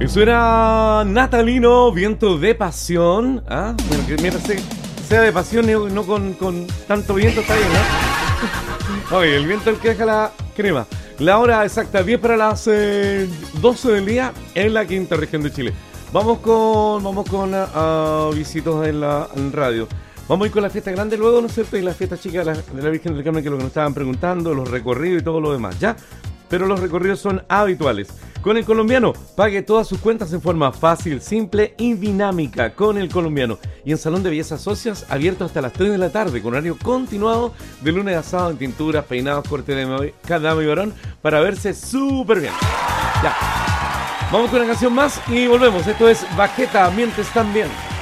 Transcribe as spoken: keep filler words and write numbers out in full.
Eso era Natalino, Viento de Pasión. ¿Ah? Bueno, que mientras sea de pasión, no, no con, con tanto viento, está bien, ¿no? Oye, el viento es el que deja la crema. La hora exacta, diez para las eh, doce del día en la quinta región de Chile. Vamos con vamos con uh, visitos en la en radio. Vamos a ir con la fiesta grande luego, ¿no es cierto? Y la fiesta chica de la, de la Virgen del Carmen, que es lo que nos estaban preguntando, los recorridos y todo lo demás, ¿ya? Pero los recorridos son habituales. Con el colombiano, pague todas sus cuentas en forma fácil, simple y dinámica con el colombiano. Y en Salón de Belleza Socias, abierto hasta las tres de la tarde, con horario continuado de lunes a sábado en tinturas, peinados, corte de cada dama y varón, para verse súper bien. Ya. Vamos con una canción más y volvemos. Esto es Bajeta, Mientes También.